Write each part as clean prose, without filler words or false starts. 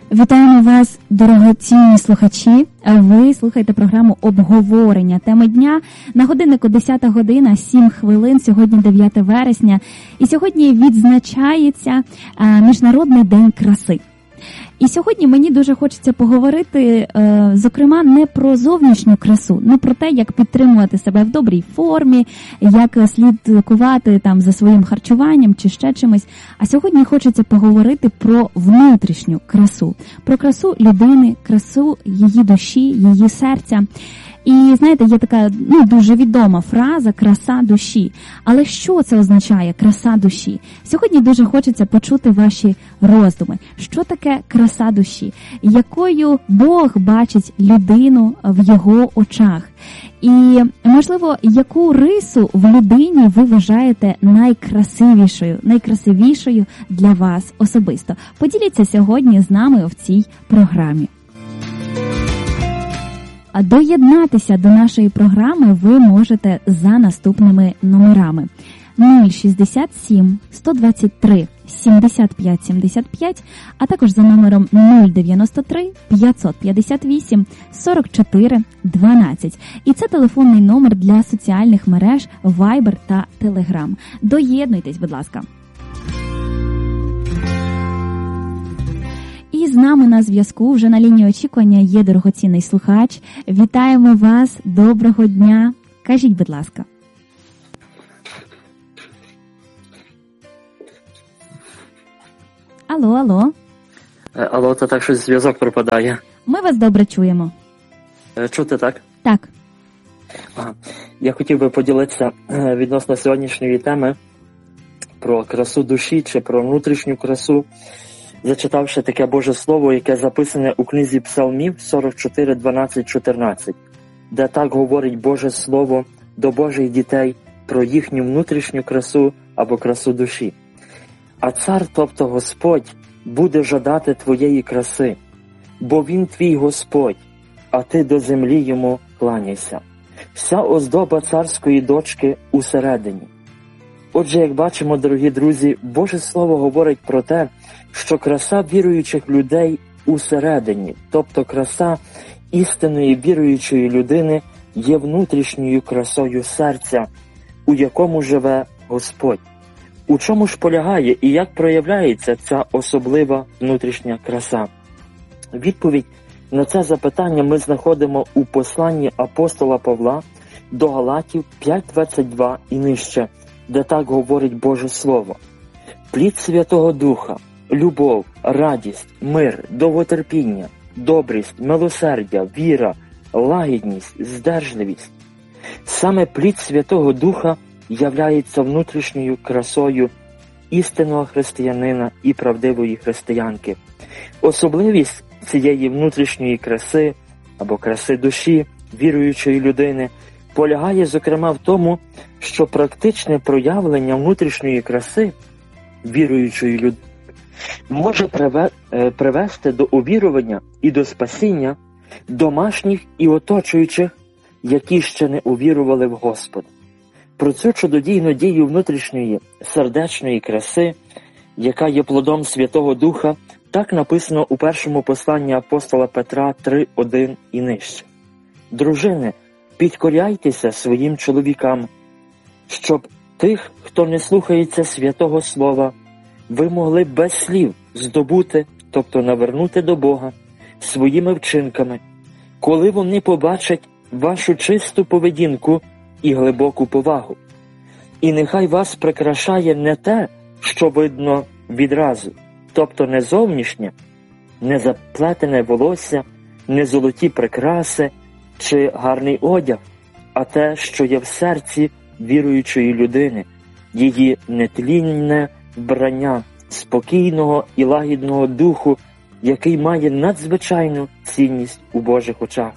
Вітаємо вас, дорогоцінні слухачі. Ви слухаєте програму «Обговорення теми дня». На годиннику 10 година, 7 хвилин, сьогодні 9 вересня. І сьогодні відзначається Міжнародний день краси. І сьогодні мені дуже хочеться поговорити, зокрема, не про зовнішню красу, не про те, як підтримувати себе в добрій формі, як слідкувати там за своїм харчуванням чи ще чимось. А сьогодні хочеться поговорити про внутрішню красу, про красу людини, красу її душі, її серця. І, знаєте, є така дуже відома фраза «краса душі». Але що це означає «краса душі»? Сьогодні дуже хочеться почути ваші роздуми. Що таке краса душі? Якою Бог бачить людину в його очах? І, можливо, яку рису в людині ви вважаєте найкрасивішою для вас особисто? Поділіться сьогодні з нами в цій програмі. Доєднатися до нашої програми ви можете за наступними номерами: 067 123 75 75, а також за номером 093 558 44 12. І це телефонний номер для соціальних мереж Viber та Telegram. Доєднуйтесь, будь ласка. І з нами на зв'язку вже на лінії очікування є дорогоцінний слухач. Вітаємо вас, доброго дня. Кажіть, будь ласка. Алло. Алло, то так щось зв'язок пропадає. Ми вас добре чуємо. Чути, так? Так. Ага. Я хотів би поділитися відносно сьогоднішньої теми про красу душі чи про внутрішню красу, зачитавши таке Боже Слово, яке записане у книзі Псалмів 44, 12, 14, де так говорить Боже Слово до Божих дітей про їхню внутрішню красу або красу душі. «А цар, тобто Господь, буде жадати твоєї краси, бо він твій Господь, а ти до землі йому кланяйся. Вся оздоба царської дочки усередині». Отже, як бачимо, дорогі друзі, Боже Слово говорить про те, що краса віруючих людей усередині, тобто краса істинної віруючої людини є внутрішньою красою серця, у якому живе Господь. У чому ж полягає і як проявляється ця особлива внутрішня краса? Відповідь на це запитання ми знаходимо у посланні апостола Павла до Галатів 5:22 і нижче, де так говорить Боже Слово. «Плід Святого Духа, любов, радість, мир, довготерпіння, добрість, милосердя, віра, лагідність, здержливість». Саме плід Святого Духа являється внутрішньою красою істинного християнина і правдивої християнки. Особливість цієї внутрішньої краси або краси душі віруючої людини полягає, зокрема, в тому, що практичне проявлення внутрішньої краси віруючої людини може привести до увірування і до спасіння домашніх і оточуючих, які ще не увірували в Господа. Про цю чудодійну дію внутрішньої сердечної краси, яка є плодом Святого Духа, так написано у першому посланні апостола Петра 3:1 і нижче. «Дружини, підкоряйтеся своїм чоловікам, щоб тих, хто не слухається святого слова, ви могли без слів здобути, тобто навернути до Бога, своїми вчинками, коли вони побачать вашу чисту поведінку і глибоку повагу. І нехай вас прикрашає не те, що видно відразу, тобто не зовнішнє, не заплетене волосся, не золоті прикраси чи гарний одяг, а те, що є в серці віруючої людини, її нетлінне вбрання спокійного і лагідного духу, який має надзвичайну цінність у Божих очах».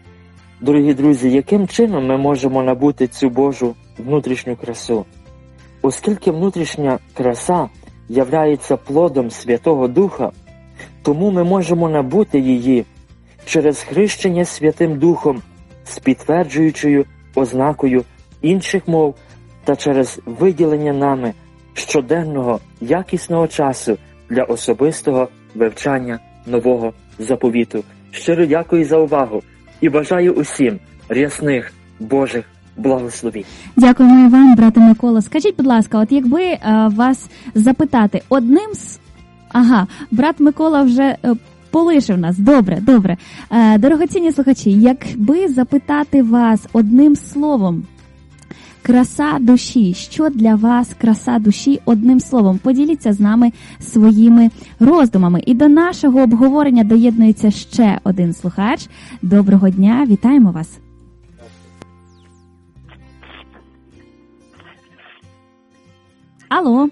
Дорогі друзі, яким чином ми можемо набути цю Божу внутрішню красу? Оскільки внутрішня краса являється плодом Святого Духа, тому ми можемо набути її через хрещення Святим Духом з підтверджуючою ознакою інших мов та через виділення нами щоденного якісного часу для особистого вивчання нового заповіту. Щиро дякую за увагу і бажаю усім рясних Божих благословінь. Дякуємо і вам, брате Микола. Скажіть, будь ласка, от якби вас запитати одним з... брат Микола вже полишив нас. Добре. Дорогоцінні слухачі, якби запитати вас одним словом, краса душі. Що для вас краса душі одним словом? Поділіться з нами своїми роздумами. І до нашого обговорення доєднується ще один слухач. Доброго дня, вітаємо вас. Алло.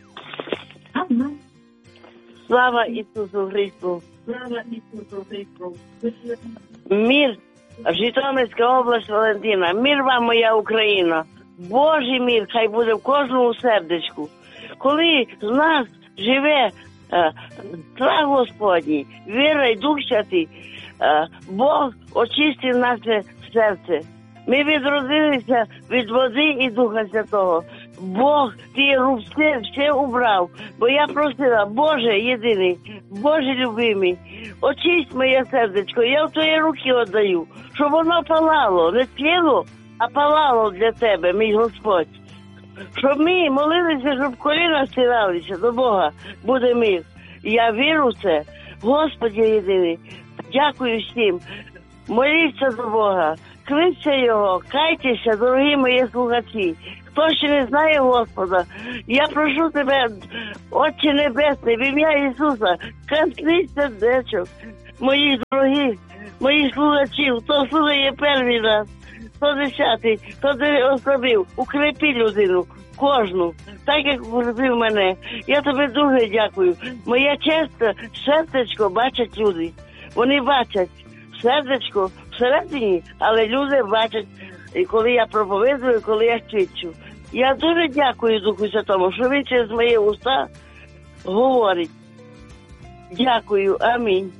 Слава Ісусу Христу! Слава Ісусу Христу! Мир, Житомирська область, Валентина. Мир вам, моя Україна. Божий мир, хай буде в кожному сердечку. Коли з нас живе страх Господній, віра і Дух Святий, Бог очистив наше серце. Ми відродилися від води і Духа Святого. Бог ті рубці все убрав, бо я просила, Боже єдиний, Боже любимий, очисть моє сердечко, я в твої руки віддаю, щоб воно палало, не тліло, а палало для тебе, мій Господь. Щоб ми молилися, щоб коліна стиралися до Бога, буде мир. Я вірю в це. Господи єдиний, дякую всім. Моліться до Бога, кличте Його, кайтеся, дорогі мої слухачі. Хто ще не знає Господа, я прошу тебе, Отче Небесний, в ім'я Ісуса, касни сердечок моїх дорогих, моїх слухачів, хто слухає перший раз, хто десятий, хто особив, укрепи людину, кожну, так як укрепив мене. Я тобі дуже дякую. Моє чесне сердечко бачать люди. Вони бачать сердечко всередині, але люди бачать, і коли я проповідую, коли я свідчу. Я дуже дякую Духу Святому, що він через мої уста говорить. Дякую. Амінь.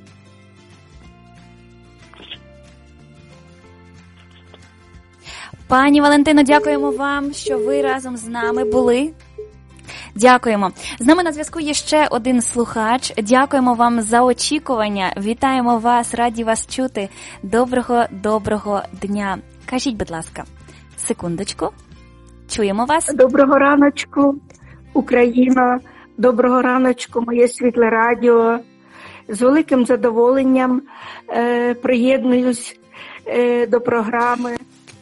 Пані Валентино, дякуємо вам, що ви разом з нами були. Дякуємо. З нами на зв'язку є ще один слухач. Дякуємо вам за очікування. Вітаємо вас, раді вас чути. Доброго дня. Кажіть, будь ласка, секундочку. Чуємо вас. Доброго раночку, Україна. Доброго раночку, моє світле радіо. З великим задоволенням приєднуюсь до програми.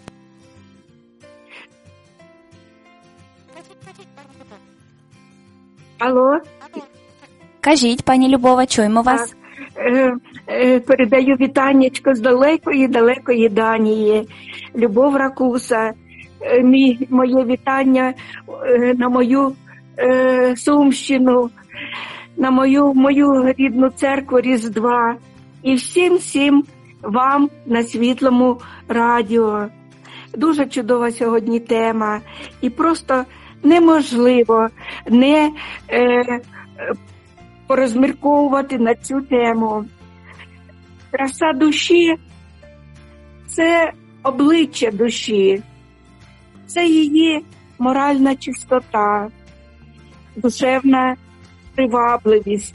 Алло? Кажіть, пані Любова, чуємо вас. Передаю вітаннячко з далекої Данії. Любов Ракуса. Моє вітання на мою Сумщину, на мою рідну церкву Різдва. І всім вам на Світлому радіо. Дуже чудова сьогодні тема. І просто неможливо не порозмірковувати на цю тему. Краса душі – це обличчя душі, це її моральна чистота, душевна привабливість,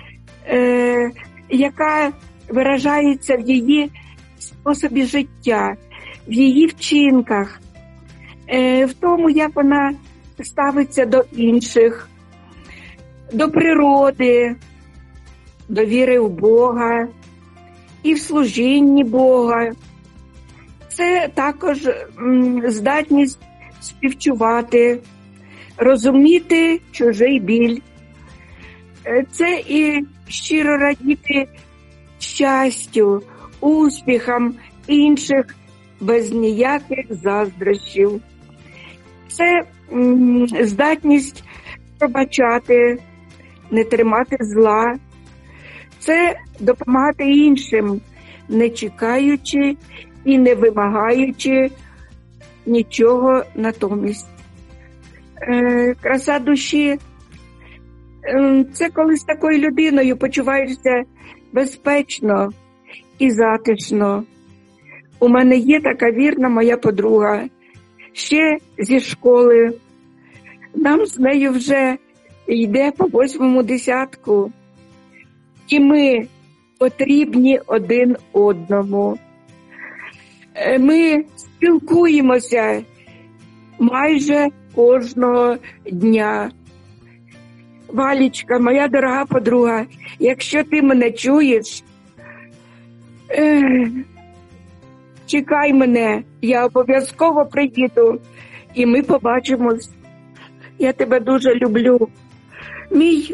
яка виражається в її способі життя, в її вчинках, в тому, як вона ставиться до інших, до природи, до віри в Бога і в служінні Бога. Це також здатність співчувати, розуміти чужий біль. Це і щиро радіти щастю, успіхам інших без ніяких заздрощів. Це здатність пробачати, не тримати зла. Це допомагати іншим, не чекаючи і не вимагаючи нічого натомість. Краса душі – це коли з такою людиною почуваєшся безпечно і затишно. У мене є така вірна моя подруга, ще зі школи. Нам з нею вже йде по 8-му десятку. І ми потрібні один одному. Ми спілкуємося майже кожного дня. Валічка, моя дорога подруга, якщо ти мене чуєш, чекай мене, я обов'язково приїду і ми побачимось. Я тебе дуже люблю. Мій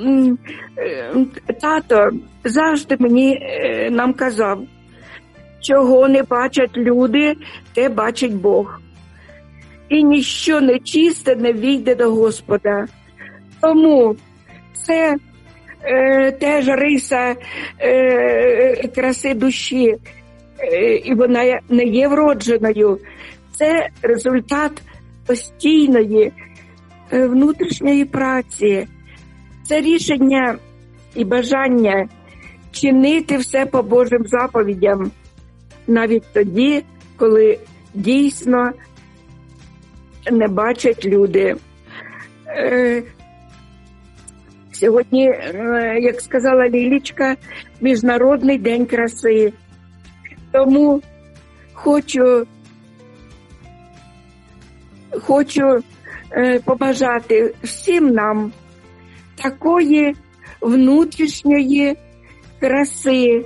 тато завжди нам казав, чого не бачать люди, те бачить Бог. І ніщо нечисте не війде до Господа. Тому це теж риса краси душі, і вона не є вродженою. Це результат постійної внутрішньої праці. Це рішення і бажання чинити все по Божим заповідям, навіть тоді, коли дійсно не бачать люди. Сьогодні, як сказала Лілічка, Міжнародний день краси. Тому хочу побажати всім нам такої внутрішньої краси.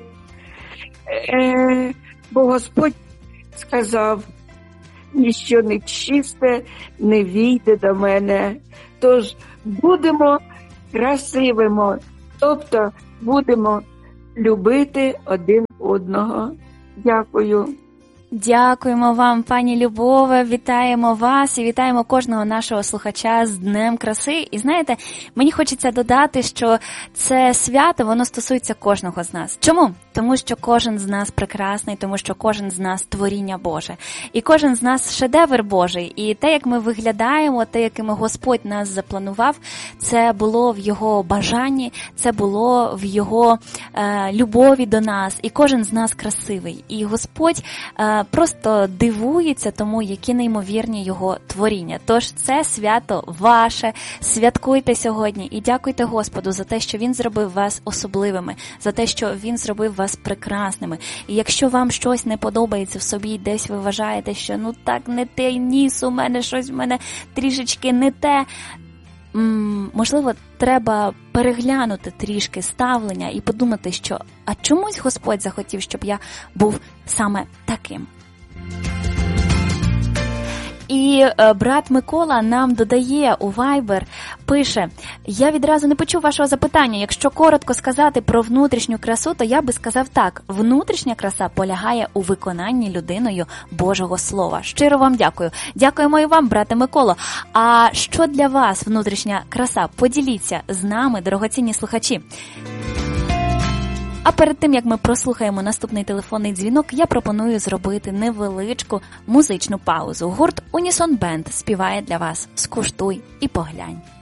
Бо Господь сказав, ніщо нечисте не війде до мене. Тож будемо красивими, тобто будемо любити один одного. Дякую. Дякуємо вам, пані Любове, вітаємо вас і вітаємо кожного нашого слухача з Днем краси. І знаєте, мені хочеться додати, що це свято, воно стосується кожного з нас. Чому? Тому що кожен з нас прекрасний, тому що кожен з нас творіння Боже. І кожен з нас шедевр Божий. І те, як ми виглядаємо, те, якими Господь нас запланував, це було в Його бажанні, це було в Його любові до нас. І кожен з нас красивий. І Господь просто дивується тому, які неймовірні Його творіння. Тож це свято ваше, святкуйте сьогодні і дякуйте Господу за те, що Він зробив вас особливими, за те, що Він зробив вас прекрасними. І якщо вам щось не подобається в собі, десь ви вважаєте, що ну так не те, ніс у мене, щось в мене трішечки не те, можливо, треба переглянути трішки ставлення і подумати, що а чомусь Господь захотів, щоб я був саме таким. І брат Микола нам додає у Viber, пише: я відразу не почув вашого запитання. Якщо коротко сказати про внутрішню красу, то я би сказав так. Внутрішня краса полягає у виконанні людиною Божого Слова. Щиро вам дякую. Дякуємо і вам, брате Миколо. А що для вас внутрішня краса? Поділіться з нами, дорогоцінні слухачі. А перед тим, як ми прослухаємо наступний телефонний дзвінок, я пропоную зробити невеличку музичну паузу. Гурт Унісон Бенд співає для вас «Скуштуй і поглянь».